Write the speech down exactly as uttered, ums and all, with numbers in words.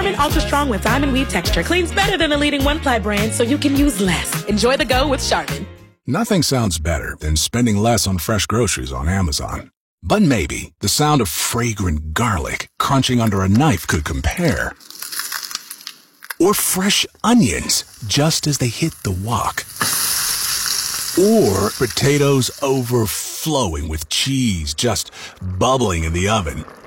Charmin Ultra Strong with diamond weave texture cleans better than the leading one-ply brand, so you can use less. Enjoy the go with Charmin. Nothing sounds better than spending less on fresh groceries on Amazon. But maybe the sound of fragrant garlic crunching under a knife could compare. Or fresh onions just as they hit the wok. Or potatoes overflowing with cheese just bubbling in the oven.